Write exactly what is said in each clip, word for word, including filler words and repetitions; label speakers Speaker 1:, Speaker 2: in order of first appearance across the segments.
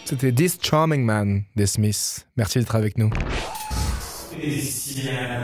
Speaker 1: C'était This Charming Man des Smiths. Merci d'être avec nous.
Speaker 2: Spécial.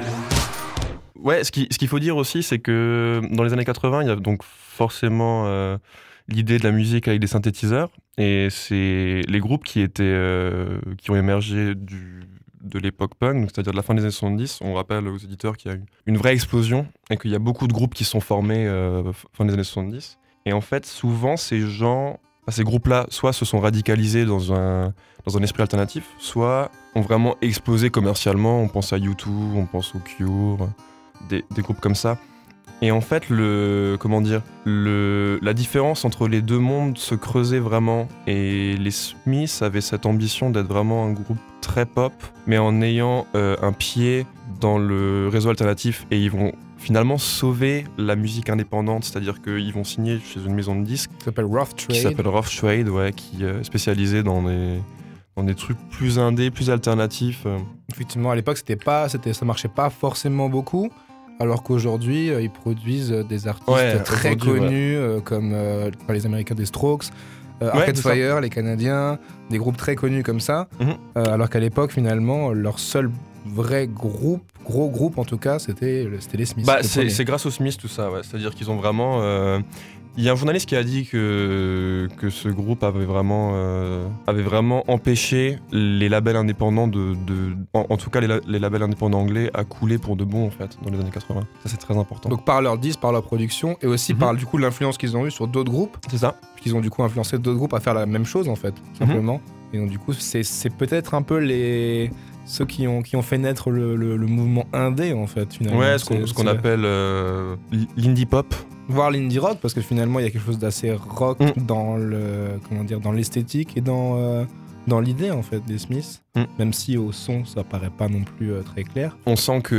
Speaker 3: Ouais, ce qu'il ce qu'il faut dire aussi, c'est que dans les années quatre-vingts, il y a donc forcément euh, l'idée de la musique avec des synthétiseurs. Et c'est les groupes qui, étaient, euh, qui ont émergé du, de l'époque punk, donc c'est-à-dire de la fin des années soixante-dix. On rappelle aux éditeurs qu'il y a eu une vraie explosion et qu'il y a beaucoup de groupes qui sont formés euh, fin des années soixante-dix. Et en fait, souvent, ces gens... Ces groupes-là, soit se sont radicalisés dans un, dans un esprit alternatif, soit ont vraiment explosé commercialement. On pense à U deux, on pense au Cure, des, des groupes comme ça. Et en fait, le, comment dire, le, la différence entre les deux mondes se creusait vraiment. Et les Smiths avaient cette ambition d'être vraiment un groupe très pop, mais en ayant euh, un pied dans le réseau alternatif. Et ils vont finalement sauver la musique indépendante, c'est-à-dire qu'ils vont signer chez une maison de disques
Speaker 1: qui s'appelle Rough Trade.
Speaker 3: Qui s'appelle Rough Trade, ouais, qui est spécialisée dans des, dans des trucs plus indés, plus alternatifs.
Speaker 1: Effectivement, à l'époque, c'était pas, c'était, ça marchait pas forcément beaucoup, alors qu'aujourd'hui, euh, ils produisent des artistes
Speaker 3: ouais,
Speaker 1: très connus,
Speaker 3: ouais.
Speaker 1: euh, comme euh, les Américains des Strokes, euh,
Speaker 3: ouais,
Speaker 1: Arcade Fire, les Canadiens, des groupes très connus comme ça,
Speaker 3: mm-hmm.
Speaker 1: euh, alors qu'à l'époque, finalement, leur seul vrai groupe, gros groupe en tout cas, c'était, c'était les Smiths.
Speaker 3: Bah, c'est, c'est grâce aux Smiths tout ça, ouais. C'est-à-dire qu'ils ont vraiment... Euh... Il y a un journaliste qui a dit que, que ce groupe avait vraiment, euh, avait vraiment empêché les labels indépendants, de, de, en, en tout cas les, la, les labels indépendants anglais, à couler pour de bon en fait, dans les années quatre-vingts. Ça c'est très important.
Speaker 1: Donc par leur disques, par leur production, et aussi mm-hmm. par du coup l'influence qu'ils ont eue sur d'autres groupes.
Speaker 3: C'est ça.
Speaker 1: Qu'ils ont du coup influencé d'autres groupes à faire la même chose en fait, simplement. Mm-hmm. Et donc du coup c'est, c'est peut-être un peu les... ceux qui ont, qui ont fait naître le, le, le mouvement indé en fait finalement.
Speaker 3: Ouais, ce qu'on, ce qu'on appelle euh, l'indie pop.
Speaker 1: Voire l'indie rock, parce que finalement il y a quelque chose d'assez rock mm. dans le, comment dire, dans l'esthétique et dans, euh, dans l'idée en fait des Smiths, mm. même si au son ça paraît pas non plus euh, très clair.
Speaker 3: On sent que,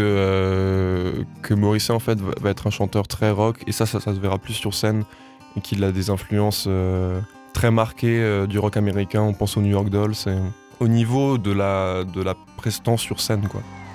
Speaker 3: euh, que Morrissey en fait va être un chanteur très rock, et ça ça, ça se verra plus sur scène, et qu'il a des influences euh, très marquées euh, du rock américain. On pense aux New York Dolls, et au niveau de la, de la prestance sur scène quoi.